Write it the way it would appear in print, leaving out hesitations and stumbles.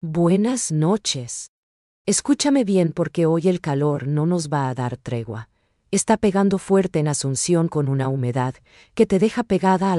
Buenas noches. Escúchame bien porque hoy el calor no nos va a dar tregua. Está pegando fuerte en Asunción con una humedad que te deja pegada a